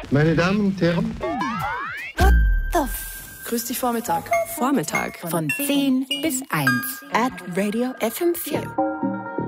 Meine Damen und Herren. What the Grüß dich Vormittag. Von 10 bis 1 at Radio FM4.